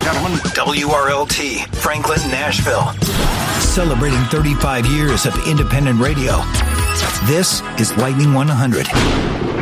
Gentlemen, WRLT, Franklin, Nashville. Celebrating 35 years of independent radio. This is Lightning 100.